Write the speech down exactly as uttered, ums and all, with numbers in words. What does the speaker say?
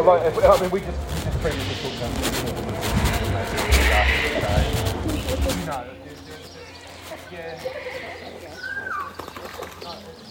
like, if, I mean, we just, we just previously talked about this. No, it's, it's, it's, yeah. No, it's,